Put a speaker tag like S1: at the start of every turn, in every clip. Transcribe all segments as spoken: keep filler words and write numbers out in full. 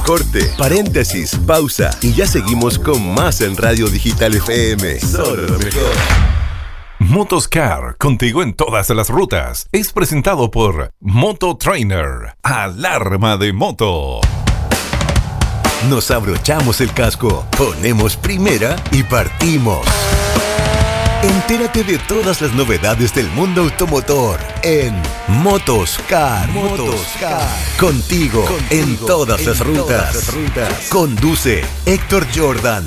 S1: corte, paréntesis, pausa y ya seguimos con más en Radio Digital F M. Solo lo mejor.
S2: Motoscar, contigo en todas las rutas. Es presentado por Mototrainer, alarma de moto.
S1: Nos abrochamos el casco, ponemos primera y partimos. Entérate de todas las novedades del mundo automotor en Motoscar. Motoscar. Contigo, Contigo en todas, en las, rutas. todas las rutas. Conduce Héctor Jordan.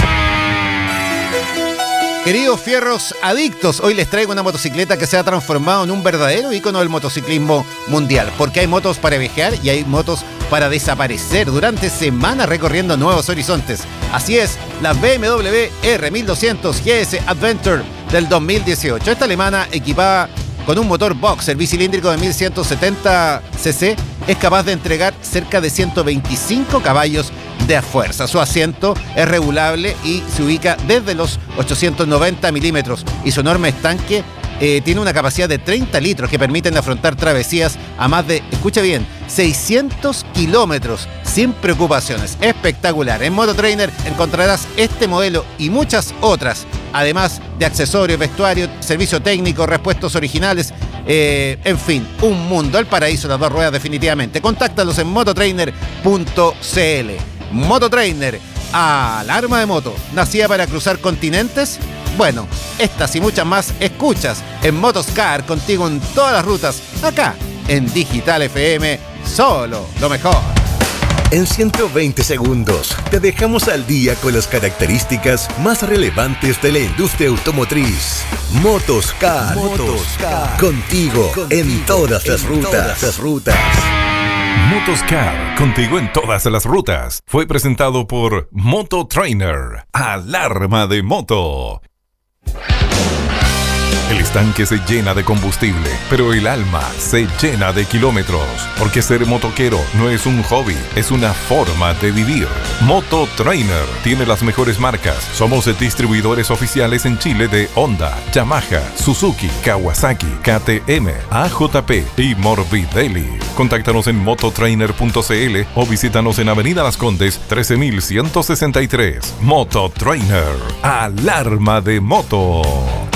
S3: Queridos fierros adictos, hoy les traigo una motocicleta que se ha transformado en un verdadero ícono del motociclismo mundial, porque hay motos para viajar y hay motos para desaparecer durante semanas recorriendo nuevos horizontes. Así es, la B M W R mil doscientos G S Adventure del dos mil dieciocho. Esta alemana, equipada con un motor boxer bicilíndrico de mil ciento setenta cc, es capaz de entregar cerca de ciento veinticinco caballos de fuerza. Su asiento es regulable y se ubica desde los ochocientos noventa milímetros y su enorme estanque eh, tiene una capacidad de treinta litros que permiten afrontar travesías a más de, escucha bien, seiscientos kilómetros sin preocupaciones. Espectacular. En Mototrainer encontrarás este modelo y muchas otras, además de accesorios, vestuario, servicio técnico, repuestos originales, eh, en fin, un mundo, el paraíso de las dos ruedas definitivamente. Contáctalos en mototrainer punto c l. Mototrainer, alarma de moto, nacida para cruzar continentes. Bueno, estas y muchas más escuchas en Motoscar, contigo en todas las rutas, acá en Digital F M, solo lo mejor.
S1: En ciento veinte segundos te dejamos al día con las características más relevantes de la industria automotriz. Motoscar, Motoscar, contigo, contigo en todas las en rutas. Todas las rutas.
S2: Motoscar, contigo en todas las rutas. Fue presentado por Mototrainer, alarma de moto. El estanque se llena de combustible, pero el alma se llena de kilómetros. Porque ser motoquero no es un hobby, es una forma de vivir. Mototrainer tiene las mejores marcas. Somos distribuidores oficiales en Chile de Honda, Yamaha, Suzuki, Kawasaki, K T M, A J P y Morbidelli. Contáctanos en mototrainer punto c l o visítanos en Avenida Las Condes trece mil ciento sesenta y tres. Mototrainer, alarma de moto.